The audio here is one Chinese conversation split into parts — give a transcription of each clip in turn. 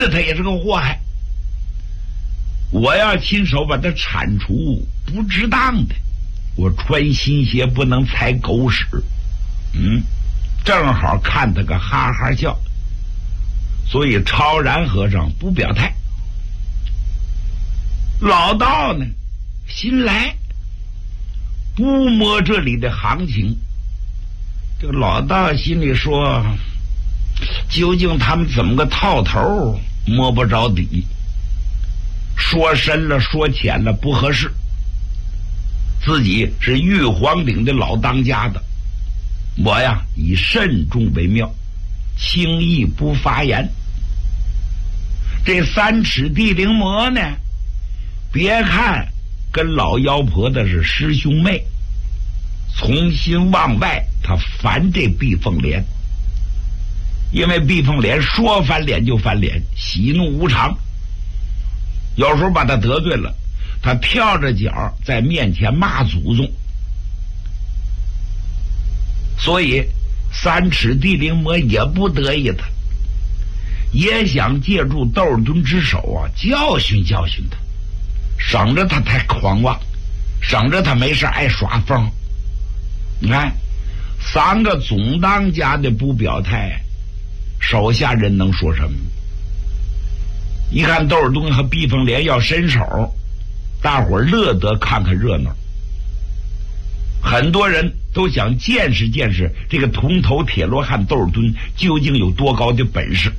他也是个祸害。我要亲手把他铲除不值当的，我穿新鞋不能踩狗屎。正好看他个哈哈笑，所以超然和尚不表态。老道呢，新来，不摸这里的行情。这个老道心里说，究竟他们怎么个套头，摸不着底，说深了说浅了不合适。自己是玉皇岭的老当家的，我呀以慎重为妙，轻易不发言。这三尺地灵魔呢，别看跟老妖婆的是师兄妹，从心往外他烦这碧凤莲，因为碧凤莲说翻脸就翻脸，喜怒无常，有时候把他得罪了，他跳着脚在面前骂祖宗。所以三尺地灵魔也不得意他，也想借助窦尔敦之手啊教训教训他，省着他太狂妄，省着他没事爱耍疯。你看三个总当家的不表态，手下人能说什么？一看窦尔敦和碧凤莲要伸手，大伙儿乐得看看热闹。很多人都想见识见识这个铜头铁罗汉窦尔敦究竟有多高的本事。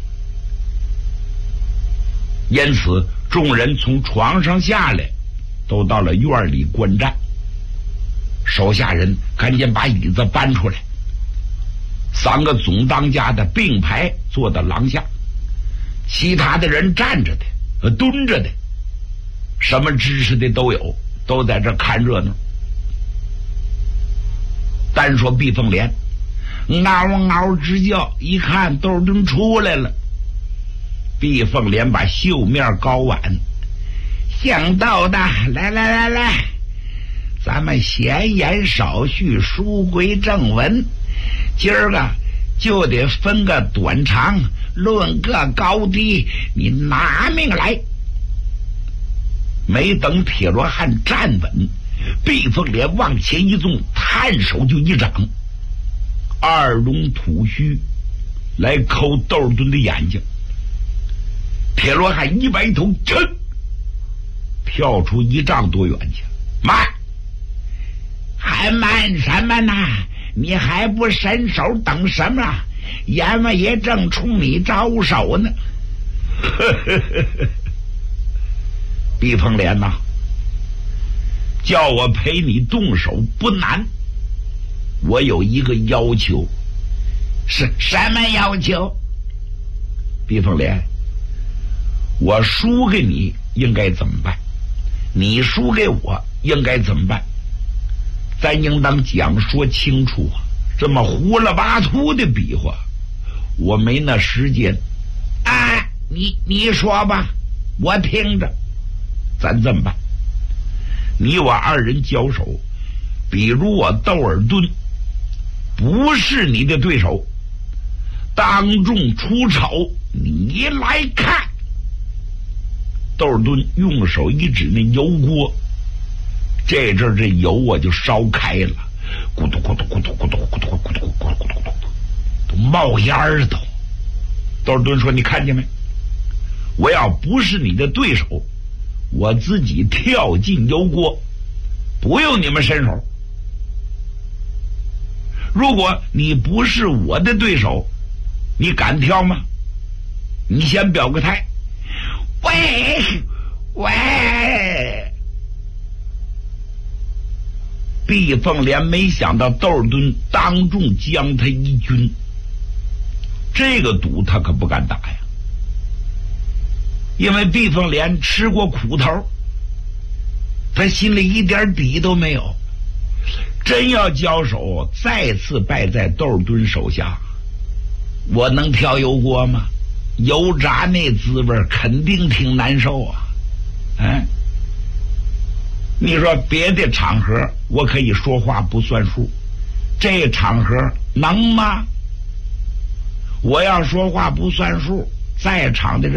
因此众人从床上下来，都到了院里观战。手下人赶紧把椅子搬出来，三个总当家的并排坐到廊下，其他的人站着的蹲着的，什么知识的都有，都在这看热闹。单说碧凤莲嗷嗷直叫，一看窦尔敦出来了，碧凤莲把袖面高挽，姓窦的，来来来来，咱们闲言少叙，书归正文。今儿个就得分个短长，论个高低，你拿命来。没等铁罗汉站稳，碧凤莲往前一纵，探手就一掌，二龙吐须来抠窦尔敦的眼睛。铁罗汉一歪头，噌，跳出1丈多远去。慢，还慢什么呢？你还不伸手等什么？阎王爷正冲你招手呢。碧凤莲呐，叫我陪你动手不难，我有一个要求。是什么要求？碧凤莲，我输给你应该怎么办？你输给我应该怎么办？咱应当讲说清楚啊！这么胡了八秃的比划，我没那时间。啊，你说吧，我听着。咱这么办，你我二人交手，比如我窦尔敦不是你的对手，当众出丑，你来看。窦尔敦用手一指那油锅，这阵这油啊就烧开了，咕嘟咕嘟咕嘟咕嘟咕嘟咕嘟咕嘟咕嘟咕嘟，都冒烟了都。窦尔敦说：“你看见没？我要不是你的对手，我自己跳进油锅，不用你们伸手。如果你不是我的对手，你敢跳吗？你先表个态。”喂！碧凤莲没想到窦尔敦当众将他一军，这个赌他可不敢打呀。因为碧凤莲吃过苦头，他心里一点底都没有。真要交手，再次败在窦尔敦手下，我能跳油锅吗？油炸那滋味肯定挺难受啊！你说别的场合我可以说话不算数，这场合能吗？我要说话不算数， 在场的人